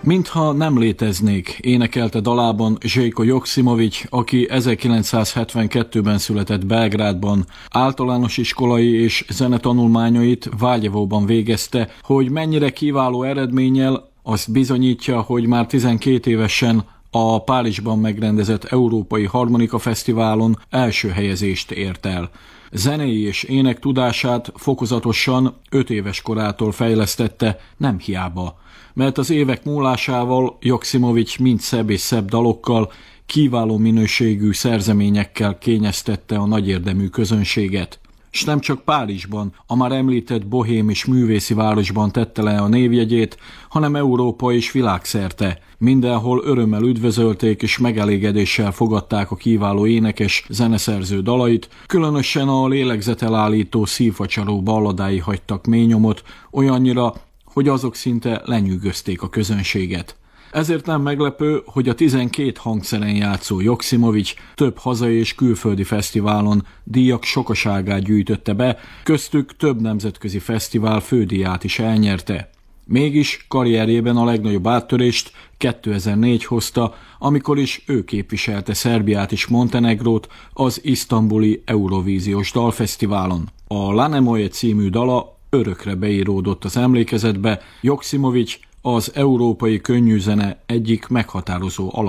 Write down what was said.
Mintha nem léteznék, énekelte dalában Željko Joksimović, aki 1972-ben született Belgrádban, általános iskolai és zenetanulmányait Valjevoban végezte, hogy mennyire kiváló eredménnyel, azt bizonyítja, hogy már 12 évesen a Párizsban megrendezett Európai Harmonika Fesztiválon első helyezést ért el. Zenei és ének tudását fokozatosan 5 éves korától fejlesztette, nem hiába, mert az évek múlásával Joksimović mind szebb és szebb dalokkal, kiváló minőségű szerzeményekkel kényeztette a nagyérdemű közönséget. S nem csak Párizsban, a már említett bohém és művészi városban tette le a névjegyét, hanem Európa és világszerte. Mindenhol örömmel üdvözölték és megelégedéssel fogadták a kiváló énekes, zeneszerző dalait, különösen a lélegzetelállító, szívvacsaró balladái hagytak mély nyomot, olyannyira, hogy azok szinte lenyűgözték a közönséget. Ezért nem meglepő, hogy a 12 hangszeren játszó Joksimović több hazai és külföldi fesztiválon díjak sokaságát gyűjtötte be, köztük több nemzetközi fesztivál fődíját is elnyerte. Mégis karrierjében a legnagyobb áttörést 2004 hozta, amikor is ő képviselte Szerbiát és Montenegrót az isztambuli Eurovíziós Dalfesztiválon. A La Nemoje című dala örökre beíródott az emlékezetbe, Joksimović az európai könnyűzene egyik meghatározó alakja.